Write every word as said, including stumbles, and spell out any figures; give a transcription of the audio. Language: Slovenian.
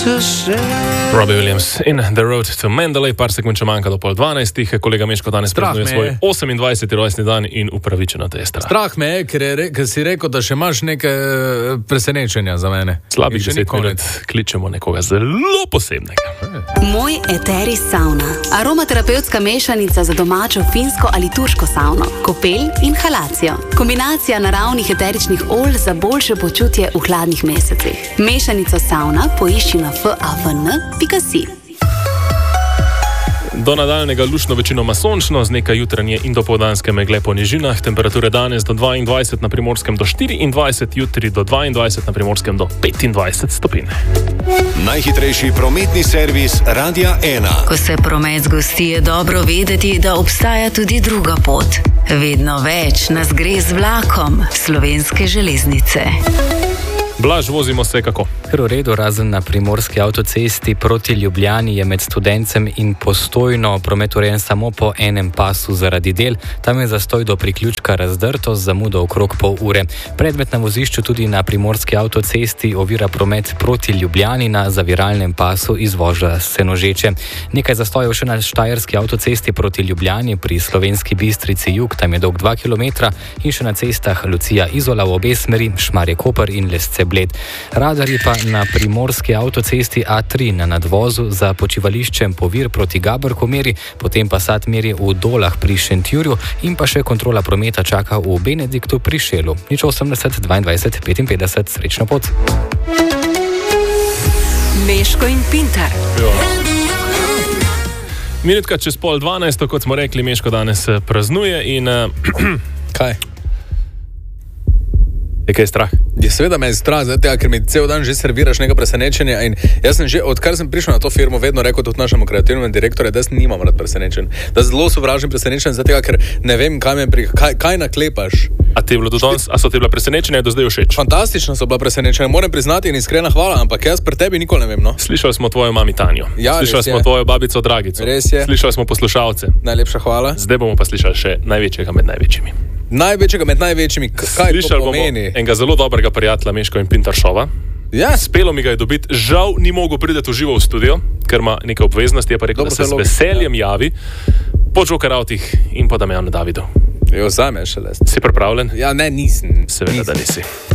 Robbie Williams in The Road to Mandalay, par sekund še manjka do pol dvanajstih. Kolega Meško danes praznuje svoj osemindvajseti rojstni dan in upravičeno te je strah. Strah me je, ker, je, ker si rekel, da še imaš neke presenečenja za mene. Slabih deset minut kličemo nekoga zelo posebnega. Moj eteri sauna. Aromaterapevtska mešanica za domačo finsko ali turško savno, kopel in halacijo. Kombinacija naravnih eteričnih olj za boljše počutje v hladnih mesecih. Mešanico sauna poišči na f a v n pika si. Do nadaljnega lušno večinoma sončno, z nekaj jutranje in dopoldanske megle po nižinah, temperature danes do dvaindvajset, na Primorskem do štiriindvajset, jutri do dvaindvajset, na Primorskem do petindvajset stopinj. Najhitrejši prometni servis Radia ena. Ko se promet zgosti, je dobro vedeti, da obstaja tudi druga pot. Vedno več nas gre z vlakom Slovenske železnice. Blaž, vozimo se kako? Ker v redu, razen na primorski avtocesti proti Ljubljani je med Studencem in Postojno promet urejen samo po enem pasu zaradi del. Tam je zastoj do priključka Razdrto z zamudo okrog pol ure. Predmet na vozišču tudi na primorski avtocesti ovira promet proti Ljubljani na zaviralnem pasu izvoža Senožeče. Nekaj zastojev še na štajerski avtocesti proti Ljubljani pri Slovenski Bistrici jug, tam je dolg dva kilometra, in še na cestah Lucija Izola v obe smeri, Šmarje Koper in Lesce Bled. Radarji pa na primorski avtocesti A tri na nadvozu za počivališčem Povir proti Gabrku meri, potem pa sad meri v Dolah pri Šentjurju in pa še kontrola prometa čaka v Benediktu pri Šelu. Nič osemdeset, dvaindvajset, petinpetdeset, srečno pot. Meško in Pintar. Jo. Minutka čez pol dvanajsto, kot smo rekli, Meško danes praznuje in... Uh, Kaj? Je kaj strah? Je seveda me je strah, zato, ker mi cel dan že serviraš nekaj presenečenja in jaz sem že, odkar sem prišel na to firmo, vedno rekel tudi našemu kreativnemu direktorju, da jaz nimam rad presenečen. Da zelo sovražim presenečen, zato, ker ne vem, kaj, me pri, kaj, kaj naklepaš. A, ti je bilo do danes, a so ti bila presenečenja do zdaj všeč? Fantastično so bila presenečenja, moram priznati in iskrena hvala, ampak jaz pri tebi nikoli ne vem, no. Slišali smo tvojo mami Tanjo. Ja, slišali smo je. tvojo babico Dragico. Res je. Slišali smo poslušalce. Najlepša hvala. Zdaj bomo pa slišali še največjega med največjimi. Največjega med največjimi, kaj Slišali to pomeni? Bomo enega zelo dobrega prijatelja Meško in Pintaršova. Ja. Spelo mi ga je dobiti, žal ni mogel priti v živo v studio, ker ima neke obveznosti, je pa rekel, Dobro, da se z logično, veseljem ja. javi po Joker Outih in po Damjanu Davidu. Jo, zame še les. Si pripravljen? Ja, ne, nisem. Seveda, nisem. da nisi.